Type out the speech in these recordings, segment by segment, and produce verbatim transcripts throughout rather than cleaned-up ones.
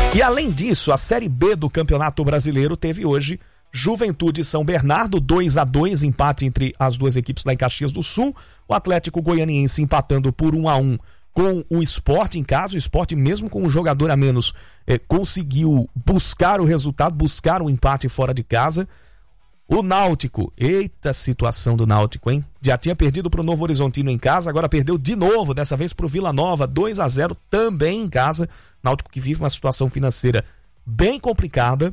E além disso, a Série B do Campeonato Brasileiro teve hoje Juventude e São Bernardo, dois a dois, empate entre as duas equipes lá em Caxias do Sul. O Atlético Goianiense empatando por um a um com o Sport em casa. O Sport, mesmo com um jogador a menos, eh, conseguiu buscar o resultado, buscar o empate fora de casa. O Náutico, eita situação do Náutico, hein? Já tinha perdido pro Novo Horizontino em casa, agora perdeu de novo, dessa vez pro Vila Nova, dois a zero, também em casa. Náutico que vive uma situação financeira bem complicada,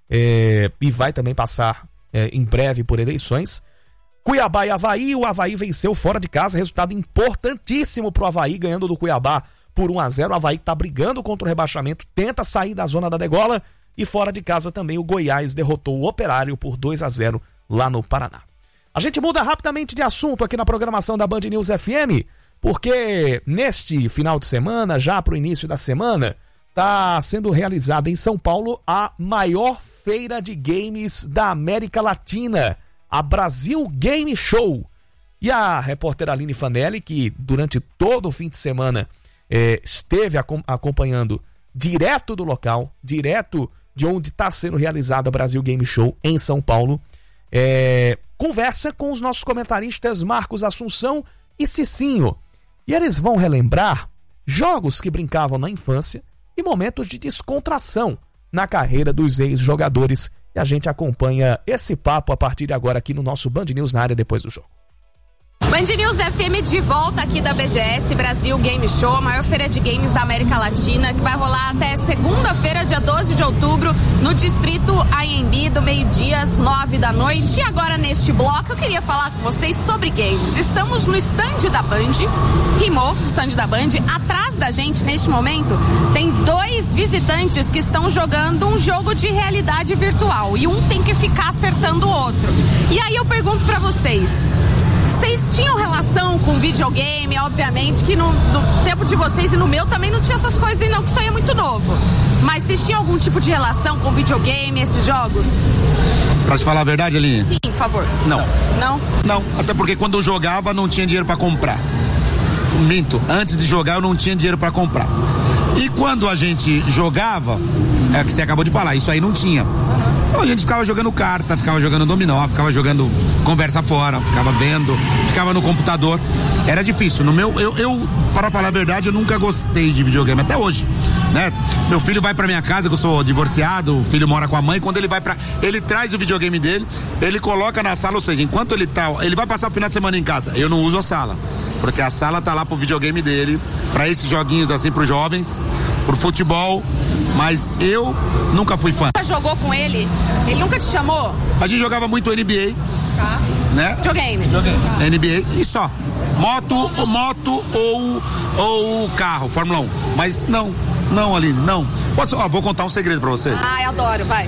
é, e vai também passar é, em breve por eleições. Cuiabá e Avaí, o Avaí venceu fora de casa, resultado importantíssimo pro Avaí, ganhando do Cuiabá por um a zero. O Avaí que tá brigando contra o rebaixamento, tenta sair da zona da degola, e fora de casa também o Goiás derrotou o Operário por dois a zero lá no Paraná. A gente muda rapidamente de assunto aqui na programação da Band News F M, porque neste final de semana, já pro início da semana, está sendo realizada em São Paulo a maior feira de games da América Latina, a Brasil Game Show. E a repórter Aline Fanelli, que durante todo o fim de semana eh, esteve acom- acompanhando direto do local, direto de onde está sendo realizada a Brasil Game Show em São Paulo, eh, conversa com os nossos comentaristas Marcos Assunção e Cicinho. E eles vão relembrar jogos que brincavam na infância e momentos de descontração na carreira dos ex-jogadores. E a gente acompanha esse papo a partir de agora aqui no nosso Band News na área depois do jogo. Band News F M de volta aqui da B G S, Brasil Game Show, a maior feira de games da América Latina, que vai rolar até segunda-feira, dia doze de outubro, no distrito A M B, do meio-dia às nove da noite. E agora, neste bloco, eu queria falar com vocês sobre games. Estamos no stand da Band, rimou, stand da Band. Atrás da gente, neste momento, tem dois visitantes que estão jogando um jogo de realidade virtual, e um tem que ficar acertando o outro. E aí eu pergunto pra vocês, vocês tinham relação com videogame? Obviamente que no, no tempo de vocês e no meu também não tinha essas coisas, não, que isso aí é muito novo. Mas vocês tinham algum tipo de relação com videogame, esses jogos? Pra te falar a verdade, Aline? Sim, por favor. Não. Não? Não, até porque quando eu jogava não tinha dinheiro pra comprar. Minto, antes de jogar eu não tinha dinheiro pra comprar. E quando a gente jogava, é o que você acabou de falar, isso aí não tinha. Então a gente ficava jogando carta, ficava jogando dominó, ficava jogando conversa fora, ficava vendo, ficava no computador. Era difícil. No meu, eu, eu, para falar a verdade, eu nunca gostei de videogame, até hoje, né? Meu filho vai pra minha casa, que eu sou divorciado, o filho mora com a mãe, quando ele vai pra, ele traz o videogame dele, ele coloca na sala, ou seja, enquanto ele tá, ele vai passar o final de semana em casa, eu não uso a sala, porque a sala tá lá pro videogame dele, pra esses joguinhos assim, pros jovens, pro futebol, mas eu nunca fui fã. Você jogou com ele? Ele nunca te chamou? A gente jogava muito N B A, Tá. né? Videogame. Videogame. N B A e só. Moto, moto ou, ou carro, Fórmula um. Mas não, não, Aline, não. Pode, ó, vou contar um segredo pra vocês. Ah, eu adoro, vai.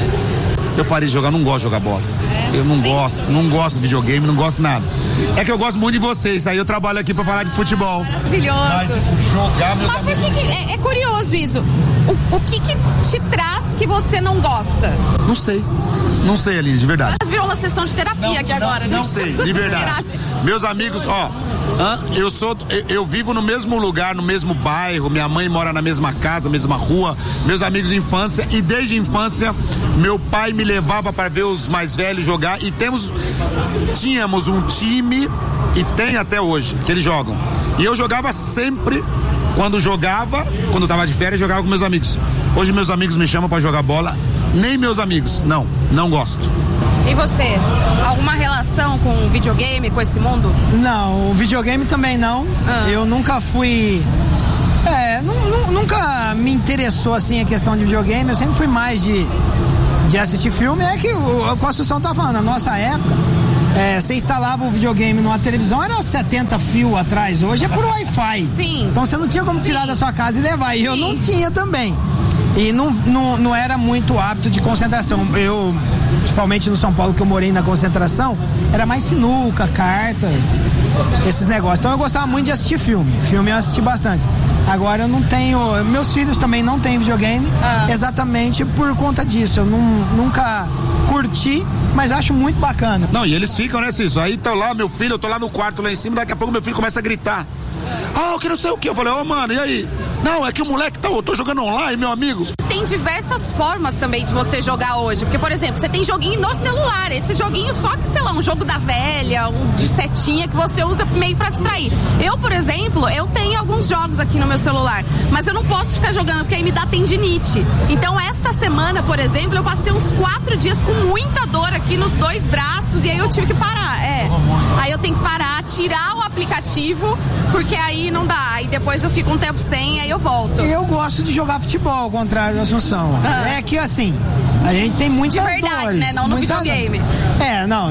Eu parei de jogar, não gosto de jogar bola. Eu não gosto, não gosto de videogame, não gosto de nada. É que eu gosto muito de vocês, aí eu trabalho aqui pra falar de futebol. Maravilhoso. Mas, tipo, jogar meus Mas por amigos. que que, é, é curioso isso. O, o que que te traz que você não gosta? Não sei. Não sei, Aline, de verdade. Mas virou uma sessão de terapia Não, aqui não, agora, não né? sei, de verdade. Meus amigos, ó, hã, eu sou, eu, eu vivo no mesmo lugar, no mesmo bairro, minha mãe mora na mesma casa, mesma rua, meus amigos de infância, e desde a infância meu pai me levava para ver os mais velhos jogar, e temos, tínhamos um time, e tem até hoje, que eles jogam. E eu jogava sempre, quando jogava, quando eu tava de férias, jogava com meus amigos. Hoje meus amigos me chamam para jogar bola, nem meus amigos, não, não gosto. E você? Alguma relação com o videogame, com esse mundo? Não, o videogame também não. Ah. Eu nunca fui... É, nu- nu- nunca me interessou assim a questão de videogame. Eu sempre fui mais de, de assistir filme. É que o, a construção tá falando, na nossa época, é, você instalava o videogame numa televisão, era setenta fios atrás. Hoje é por Wi-Fi. Sim. Então você não tinha como Sim. tirar da sua casa e levar. E eu Sim. não tinha também. E não, não, não era muito apto de concentração. Eu, principalmente no São Paulo, que eu morei na concentração, era mais sinuca, cartas, esses negócios. Então eu gostava muito de assistir filme. Filme eu assisti bastante. Agora eu não tenho... Meus filhos também não têm videogame, Ah. exatamente por conta disso. Eu não, nunca curti, mas acho muito bacana. Não, e eles ficam, né, Cício? Aí tô lá, meu filho, eu tô lá no quarto, lá em cima, daqui a pouco meu filho começa a gritar. Ah, oh, que não sei o que. Eu falei, ô, oh, mano, e aí? Não, é que o moleque tá, eu tô jogando online, meu amigo. Tem diversas formas também de você jogar hoje. Porque, por exemplo, você tem joguinho no celular. Esse joguinho só que, sei lá, um jogo da velha, um de setinha que você usa meio pra distrair. Eu, por exemplo, eu tenho alguns jogos aqui no meu celular, mas eu não posso ficar jogando porque aí me dá tendinite. Então, essa semana, por exemplo, eu passei uns quatro dias com muita dor aqui nos dois braços e aí eu tive que parar. É. Aí eu tenho que parar, tirar o aplicativo, porque aí não dá. Aí depois eu fico um tempo sem, aí eu volto. Eu gosto de jogar futebol, ao contrário da Assunção. Ah. É que assim, a gente tem muitos de verdade, dores, né? Não no muita... videogame. É, não.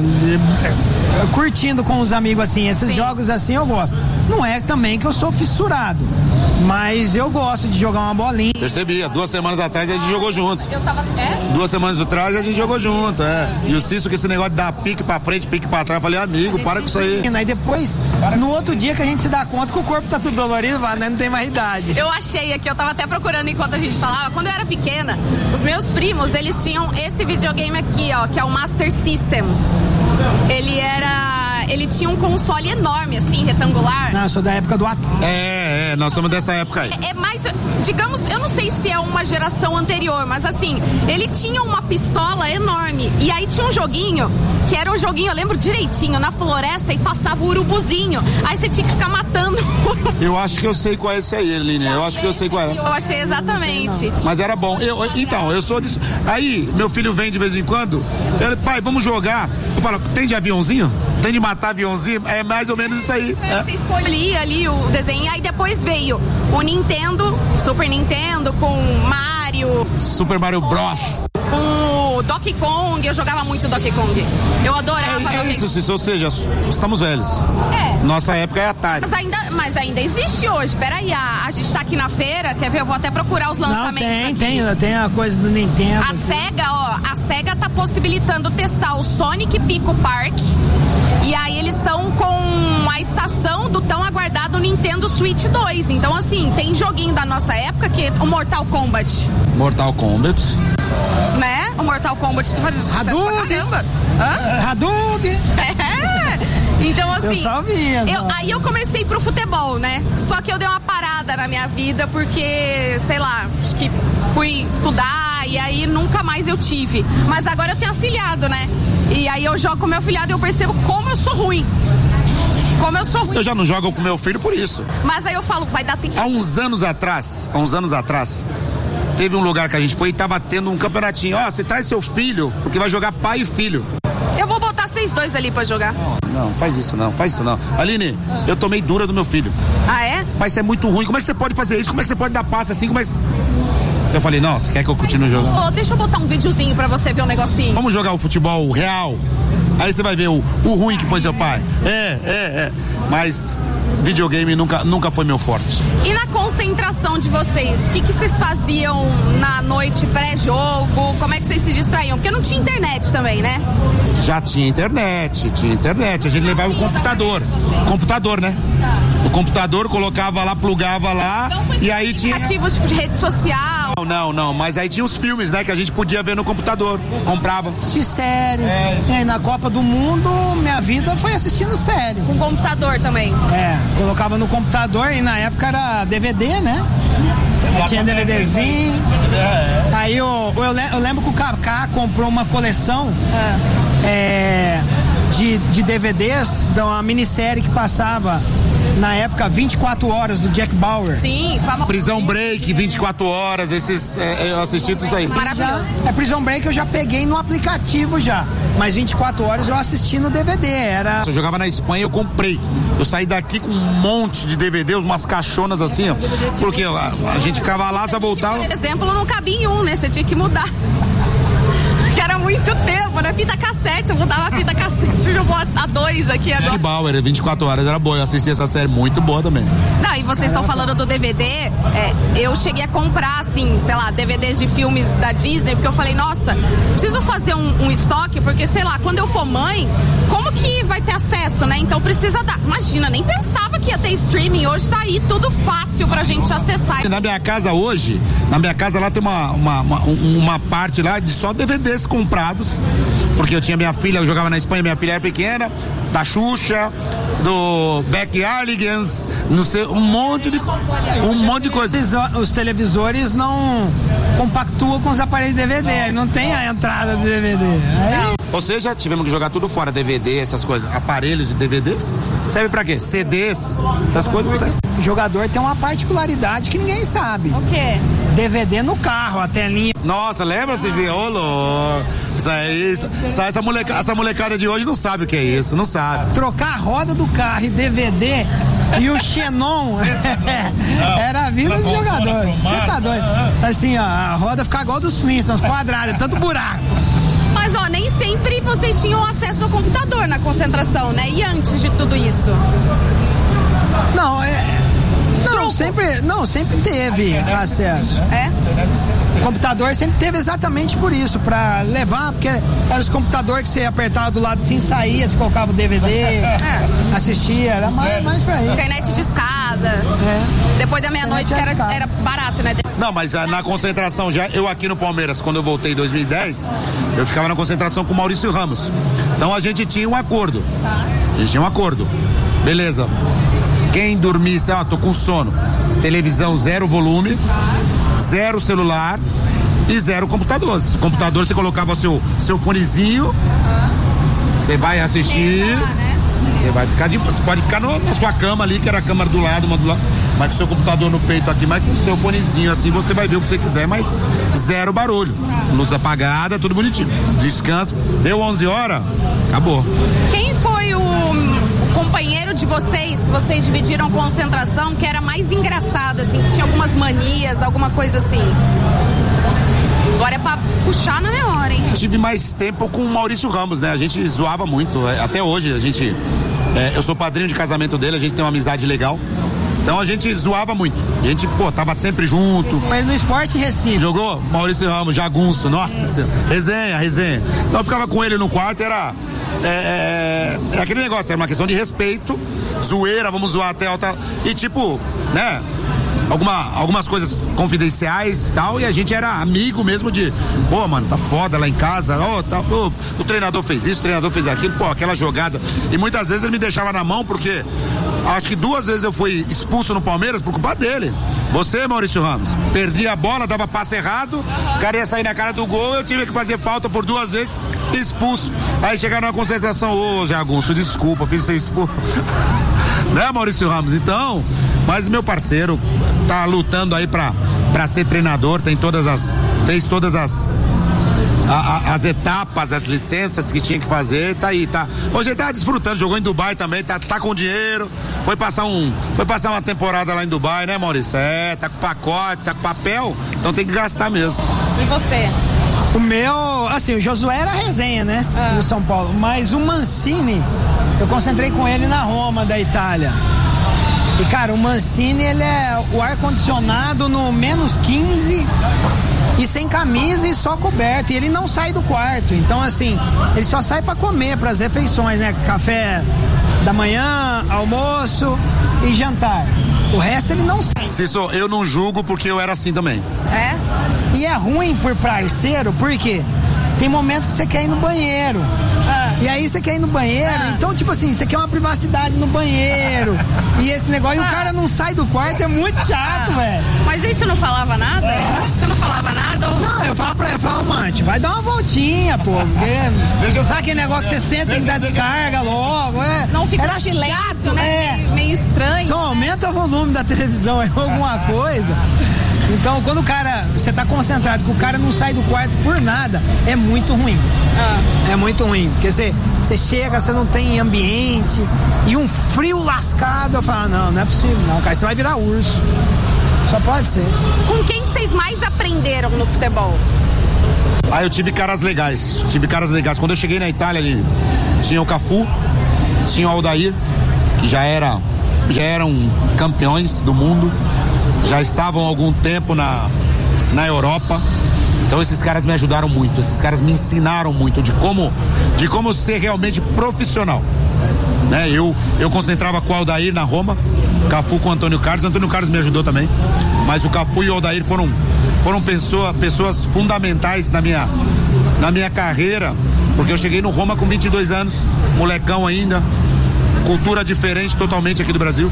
Curtindo com os amigos assim, esses Sim. jogos assim eu gosto. Não é também que eu sou fissurado, mas eu gosto de jogar uma bolinha. Percebi, duas semanas atrás a gente jogou junto. Eu tava, é? Duas semanas atrás a gente jogou junto, é. E o Cício com esse negócio de dar pique pra frente, pique pra trás, eu falei, amigo, para com isso aí. Aí depois, no outro dia que a gente se dá conta que o corpo tá tudo dolorido, né? Não tem mais idade. Eu achei aqui, eu tava até procurando enquanto a gente falava, quando eu era pequena, os meus primos, eles tinham esse videogame aqui, ó, que é o Master System. Ele era... Ele tinha um console enorme, assim, retangular. Não, eu sou da época do Atari. É, é, nós somos dessa época aí. É, é mais, digamos, eu não sei se é uma geração anterior, mas assim, ele tinha uma pistola enorme. E aí tinha um joguinho, que era um joguinho, eu lembro direitinho, na floresta e passava o urubuzinho. Aí você tinha que ficar matando. Eu acho que eu sei qual é esse aí, Eline. Eu acho que eu sei qual é. Eu achei exatamente. Mas era bom. Eu, então, eu sou disso. Aí, meu filho vem de vez em quando, ele, pai, vamos jogar. Eu falo, tem de aviãozinho? Tem de matar aviãozinho? É mais ou menos isso aí. É, você escolhia ali o desenho, aí depois veio o Nintendo, Super Nintendo, com Mario. Super Mario Bros. Com o Donkey Kong, eu jogava muito Donkey Kong. Eu adorava é, é Donkey isso, ou seja, estamos velhos. É. Nossa época é Atari. Mas ainda, mas ainda existe hoje. Peraí, a, a gente tá aqui na feira, quer ver? Eu vou até procurar os lançamentos. Não, tem, aqui. tem, tem a coisa do Nintendo. A Sega, ó, a Sega tá possibilitando testar o Sonic Pico Park. E aí eles estão com a estação do tão aguardado Nintendo Switch dois. Então, assim, tem joguinho da nossa época, que é o Mortal Kombat. Mortal Kombat. Né? O Mortal Kombat tá fazendo sucesso pra caramba. Hã? Hadouken. É. Então, assim, eu só via, eu, aí eu comecei pro futebol, né? Só que eu dei uma parada na minha vida porque, sei lá, acho que fui estudar e aí nunca mais eu tive. Mas agora eu tenho afilhado, né? E aí eu jogo com meu afilhado e eu percebo como eu sou ruim. Como eu sou ruim. Eu já não jogo com meu filho por isso. Mas aí eu falo, vai dar tempo. Há uns anos atrás, há uns anos atrás, teve um lugar que a gente foi e tava tendo um campeonatinho. Ó, oh, você traz seu filho, porque vai jogar pai e filho. Eu vou botar vocês dois ali pra jogar. Não, faz isso não, faz isso não. Aline, eu tomei dura do meu filho. Ah, é? Pai, isso é muito ruim. Como é que você pode fazer isso? Como é que você pode dar passe assim? Como é que... Eu falei, nossa, quer que eu continue jogando? Oh, deixa eu botar um videozinho pra você ver um negocinho. Vamos jogar o futebol real. Aí você vai ver o, o ruim que foi seu pai. É, é, é. Mas videogame nunca, nunca foi meu forte. E na concentração de vocês, o que, que vocês faziam na noite pré-jogo? Como é que vocês se distraíam? Porque não tinha internet também, né? Já tinha internet, tinha internet. A gente levava o computador. Computador, né? O computador colocava lá, plugava lá, então, e aí tinha... ativos tipo de rede social. Não, não, não, mas aí tinha os filmes, né, que a gente podia ver no computador, comprava. Assistir série. É. É, na Copa do Mundo, minha vida foi assistindo série. Com computador também. É, colocava no computador e na época era D V D, né? Eu tinha DVDzinho. Aí eu, eu, eu lembro que o Kaká comprou uma coleção é. É, de, de D V Ds de uma minissérie que passava na época vinte e quatro horas do Jack Bauer. Sim, famoso. Prison Break, vinte e quatro horas, esses é, eu assisti tudo isso aí. Maravilhoso. É, Prison Break eu já peguei no aplicativo já, mas vinte e quatro horas eu assisti no D V D, era... Eu jogava na Espanha, eu comprei. Eu saí daqui com um monte de D V D, umas caixonas assim, ó, porque a, a gente ficava lá, só voltava. Por exemplo, não cabia em um, né? Você tinha que mudar. Que era muito tempo, né? Fita cassete, eu mudava a fita cassete, eu vou a dois aqui agora. Jack Bauer, vinte e quatro horas, era boa, eu assisti essa série muito boa também. Não, e vocês estão falando do D V D, é, eu cheguei a comprar, assim, sei lá, D V Ds de filmes da Disney, porque eu falei, nossa, preciso fazer um, um estoque, porque, sei lá, quando eu for mãe, como que vai ter acesso, né? Então precisa dar, imagina, nem pensava que ia ter streaming hoje, sair tudo fácil pra gente acessar. Na minha casa hoje, na minha casa lá tem uma, uma, uma, uma parte lá de só D V Ds comprados, porque eu tinha minha filha, eu jogava na Espanha, minha filha era pequena, da Xuxa, do Backyardigans, não sei, um monte de um monte de coisa. Os televisores não compactuam com os aparelhos de D V D, aí não tem a entrada do D V D. Aí... Ou seja, tivemos que jogar tudo fora, D V D, essas coisas, aparelhos de D V Ds, serve pra quê? C Ds, essas coisas não servem. O jogador tem uma particularidade que ninguém sabe. O quê? D V D no carro, a telinha. Nossa, lembra, Cizinho? Ô, louco. Isso aí, isso, essa, moleca, essa molecada de hoje não sabe o que é isso, não sabe. Trocar a roda do carro e D V D e o Xenon era a vida do jogador. Você tá doido? Assim, ó, a roda ficar igual dos Flintstones, quadrada, tanto buraco. Mas, ó, nem sempre vocês tinham acesso ao computador na concentração, né? E antes de tudo isso? Não, é... Não, sempre, não, sempre teve acesso. É? O computador sempre teve exatamente por isso, pra levar, porque eram os computadores que você apertava do lado assim, saía, você colocava o D V D, é. assistia, era mais, mais pra isso. Internet de escada. É. Depois da meia-noite, que era, era barato, né? Não, mas na concentração já, eu aqui no Palmeiras, quando eu voltei em dois mil e dez, eu ficava na concentração com o Maurício Ramos. Então a gente tinha um acordo. A gente tinha um acordo. Beleza. Quem dormisse, ah, tô com sono. Televisão zero volume, zero celular e zero computador. O computador você colocava o seu, seu fonezinho, você vai assistir, você vai ficar de. Você pode ficar no, na sua cama ali, que era a câmera do lado, uma do lado, mas com o seu computador no peito aqui, mas com o seu fonezinho assim, você vai ver o que você quiser, mas zero barulho. Luz apagada, tudo bonitinho. Descanso. Deu onze horas, acabou. Quem foi o companheiro de vocês, que vocês dividiram concentração, que era mais engraçado, assim, que tinha algumas manias, alguma coisa assim? Agora é pra puxar na minha hora, hein? Tive mais tempo com o Maurício Ramos, né? A gente zoava muito, até hoje, a gente... É, eu sou padrinho de casamento dele, a gente tem uma amizade legal. Então a gente zoava muito. A gente, pô, tava sempre junto. Mas no Esporte Recife. Jogou? Maurício Ramos, Jagunço, nossa senhora. Resenha, resenha. Então eu ficava com ele no quarto, era... É, é, é aquele negócio, é uma questão de respeito, zoeira, vamos zoar até alta. E tipo, né? Alguma, algumas coisas confidenciais e tal, e a gente era amigo mesmo de, pô, mano, tá foda lá em casa, ó, tá, ó, o treinador fez isso, o treinador fez aquilo, pô, aquela jogada. E muitas vezes ele me deixava na mão, porque acho que duas vezes eu fui expulso no Palmeiras por culpa dele. Você, Maurício Ramos, perdi a bola, dava passe errado, o cara ia sair na cara do gol, eu tive que fazer falta por duas vezes, expulso. Aí chegaram na concentração, ô, oh, Jagunço, desculpa, fiz você expulso. Né, Maurício Ramos? Então, mas meu parceiro tá lutando aí pra, pra ser treinador, tem todas as, fez todas as A, a, as etapas, as licenças que tinha que fazer, tá aí, tá. Hoje ele tá desfrutando, jogou em Dubai também, tá, tá com dinheiro, foi passar um, foi passar uma temporada lá em Dubai, né, Maurício? É, tá com pacote, tá com papel, então tem que gastar mesmo. E você? O meu, assim, o Josué era resenha, né, ah. no São Paulo, mas o Mancini, eu concentrei com ele na Roma da Itália. E, cara, o Mancini, ele é o ar-condicionado no menos quinze e sem camisa e só coberto. E ele não sai do quarto. Então, assim, ele só sai pra comer, pras refeições, né? Café da manhã, almoço e jantar. O resto ele não sai. Cício, eu não julgo porque eu era assim também. É? E é ruim por parceiro, por quê? Tem momentos que você quer ir no banheiro. Ah. E aí você quer ir no banheiro. Ah. Então, tipo assim, você quer uma privacidade no banheiro. E esse negócio, ah. e o cara não sai do quarto, é muito chato, ah. velho. Mas aí você não falava nada? É. Você não falava nada? Ou... Não, eu falo pra ele, falo, mano, vai dar uma voltinha, pô. Porque, sabe aquele negócio que você senta e tem que dar descarga logo, é? Senão fica Era silêncio, chato, né? É. Meio estranho. Então né? aumenta o volume da televisão aí, alguma coisa. Então, quando o cara, você tá concentrado, que o cara não sai do quarto por nada, é muito ruim. Ah. É muito ruim, porque você, você chega, você não tem ambiente, e um frio lascado, eu falo, não, não é possível não, cara, você vai virar urso. Só pode ser. Com quem vocês mais aprenderam no futebol? Ah, eu tive caras legais, tive caras legais. Quando eu cheguei na Itália ali, tinha o Cafu, tinha o Aldair, que já era, já eram campeões do mundo. Já estavam há algum tempo na, na Europa. Então esses caras me ajudaram muito, esses caras me ensinaram muito de como, de como ser realmente profissional. Né? Eu, eu concentrava com o Aldair na Roma, Cafu com o Antônio Carlos, o Antônio Carlos me ajudou também, mas o Cafu e o Aldair foram, foram pessoa, pessoas fundamentais na minha, na minha carreira, porque eu cheguei no Roma com vinte e dois anos, molecão ainda. cultura diferente totalmente aqui do Brasil.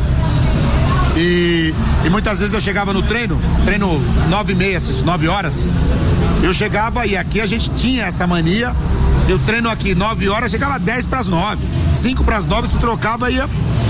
E, e muitas vezes eu chegava no treino, treino nove e meia, nove horas, eu chegava e aqui a gente tinha essa mania, eu treino aqui nove horas, chegava dez para as nove, cinco para as nove, se trocava e ia.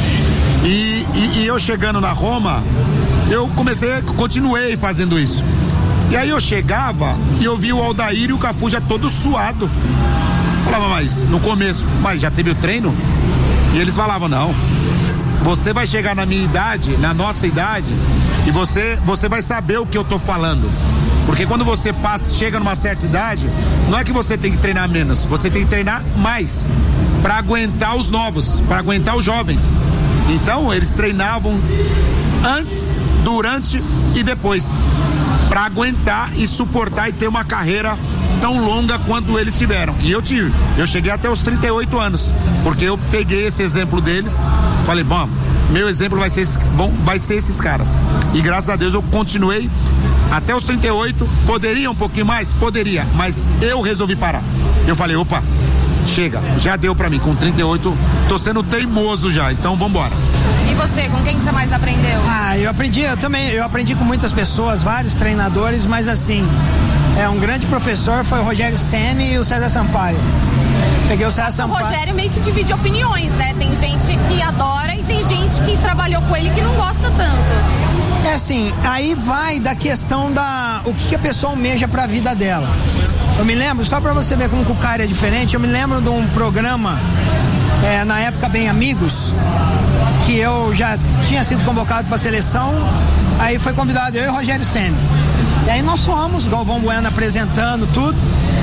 E, e, e eu chegando na Roma, eu comecei, continuei fazendo isso. E aí eu chegava e eu via o Aldair e o Cafu já todo suado. Falava, mas no começo, mas já teve o treino? E eles falavam, não, você vai chegar na minha idade, na nossa idade, e você, você vai saber o que eu tô falando. Porque quando você passa, chega numa certa idade, não é que você tem que treinar menos, você tem que treinar mais para aguentar os novos, para aguentar os jovens. Então eles treinavam antes, durante e depois, para aguentar e suportar e ter uma carreira tão longa quanto eles tiveram. E eu tive, eu cheguei até os trinta e oito anos, porque eu peguei esse exemplo deles, falei, bom, meu exemplo vai ser, esse, bom, vai ser esses caras. E graças a Deus eu continuei até os trinta e oito, poderia um pouquinho mais? Poderia, mas eu resolvi parar. Eu falei, opa, chega, já deu pra mim, com trinta e oito, tô sendo teimoso já, então vambora. E você, com quem você mais aprendeu? Ah, eu aprendi, eu também, eu aprendi com muitas pessoas, vários treinadores, mas assim, é um grande professor foi o Rogério Ceni e o César Sampaio. Peguei o César Sampaio. O Rogério meio que divide opiniões, né? Tem gente que adora e tem gente que trabalhou com ele que não gosta tanto. É assim, aí vai da questão da o que, que a pessoa almeja pra vida dela. Eu me lembro, só pra você ver como o cara é diferente, eu me lembro de um programa, é, na época Bem Amigos, que eu já tinha sido convocado pra seleção, aí foi convidado eu e o Rogério Ceni. E aí nós fomos, Galvão Bueno apresentando tudo,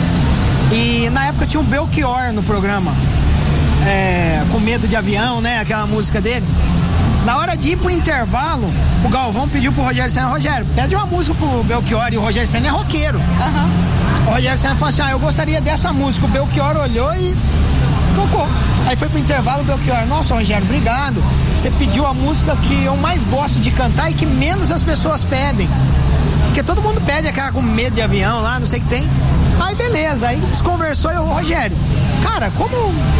e na época tinha o Belchior no programa, é, com medo de avião, né, aquela música dele. Na hora de ir pro intervalo, o Galvão pediu pro Rogério Ceni, Rogério, pede uma música pro Belchior, e o Rogério Ceni é roqueiro. Uhum. O Rogério Ceni falou assim, ah, eu gostaria dessa música. O Belchior olhou e tocou. Aí foi pro intervalo, o Belchior, nossa, Rogério, obrigado. Você pediu a música que eu mais gosto de cantar e que menos as pessoas pedem. Porque todo mundo pede aquela com medo de avião lá, não sei o que tem. Aí beleza, aí desconversou e eu, Rogério, cara, como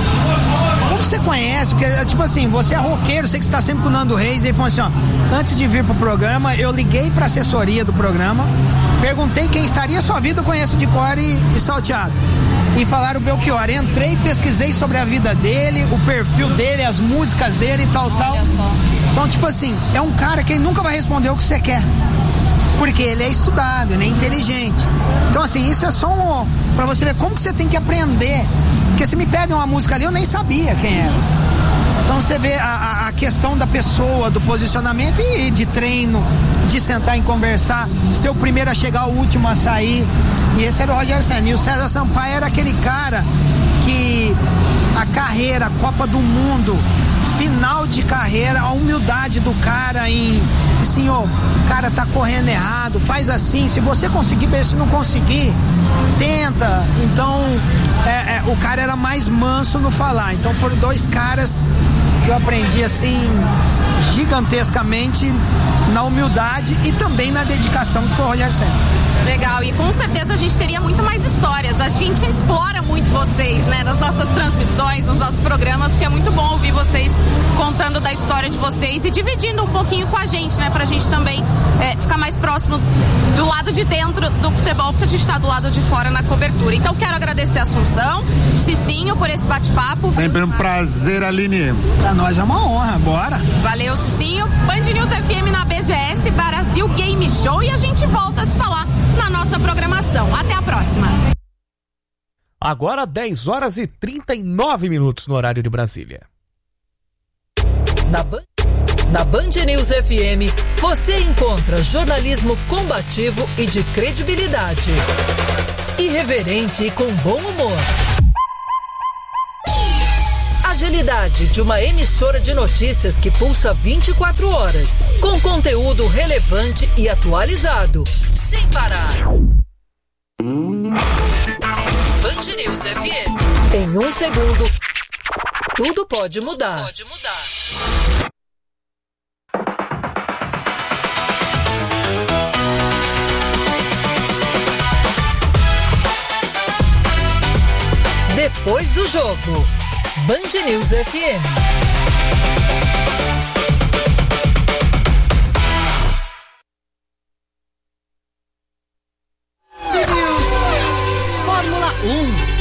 como você conhece? Porque, tipo assim, você é roqueiro, sei que você tá sempre com o Nando Reis, e ele falou assim, ó, antes de vir pro programa, eu liguei pra assessoria do programa, perguntei quem estaria sua vida, eu conheço de cor e, e salteado. E falaram o Belchior, entrei, pesquisei sobre a vida dele, o perfil dele, as músicas dele e tal, tal. Olha só. Então, tipo assim, é um cara que ele nunca vai responder o que você quer. Porque ele é estudado, ele é inteligente. Então, assim, isso é só um, pra você ver como que você tem que aprender. Porque se me pedem uma música ali, eu nem sabia quem era. Então você vê a, a questão da pessoa, do posicionamento e de treino, de sentar e conversar, ser o primeiro a chegar, o último a sair. E esse era o Rogério Ceni. E o César Sampaio era aquele cara que a carreira, a Copa do Mundo, final de carreira, a humildade do cara em, se senhor, o cara tá correndo errado, faz assim, se você conseguir, bem, se não conseguir, tenta. Então, é, é, o cara era mais manso no falar. Então foram dois caras que eu aprendi assim, gigantescamente na humildade e também na dedicação, que foi o Rogério Ceni. Legal, e com certeza a gente teria muito mais histórias. A gente explora muito vocês, né, nas nossas transmissões, nos nossos programas, porque é muito bom ouvir vocês contando da história de vocês e dividindo um pouquinho com a gente, né, pra gente também é, ficar mais próximo do lado de dentro do futebol, porque a gente tá do lado de fora na cobertura. Então quero agradecer a Assunção, Cicinho, por esse bate-papo. Sempre um prazer, Aline. Pra nós é uma honra, bora. Valeu, Cicinho. Band News F M na B G S, Brasil Game Show, e a gente volta a se falar na nossa programação. Até a próxima. Agora dez horas e trinta e nove minutos no horário de Brasília. Na, Ban... na Band News F M, você encontra jornalismo combativo e de credibilidade. Irreverente e com bom humor. Agilidade de uma emissora de notícias que pulsa vinte e quatro horas, com conteúdo relevante e atualizado, sem parar. Band News F M. Em um segundo, tudo pode mudar. Pode mudar. Depois do jogo, Band News F M. Fórmula um.